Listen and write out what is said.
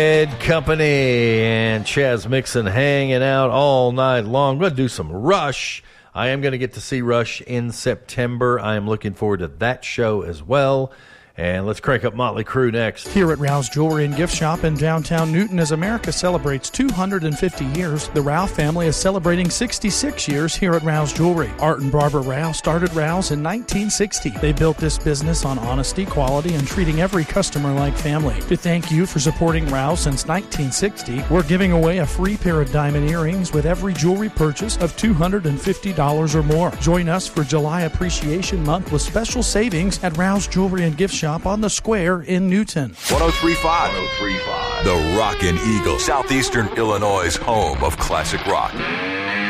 Ed Company and Chaz Mixon hanging out all night long. We're going to do some Rush. I am going to get to see Rush in September. I am looking forward to that show as well. And let's crank up Motley Crue next. Here at Rouse Jewelry and Gift Shop in downtown Newton, as America celebrates 250 years, the Rouse family is celebrating 66 years here at Rouse Jewelry. Art and Barbara Rouse started Rouse in 1960. They built this business on honesty, quality, and treating every customer like family. To thank you for supporting Rouse since 1960, we're giving away a free pair of diamond earrings with every jewelry purchase of $250 or more. Join us for July Appreciation Month with special savings at Rouse Jewelry and Gift Shop on the Square in Newton. 103.5. The Rockin' Eagle, Southeastern Illinois' home of classic rock.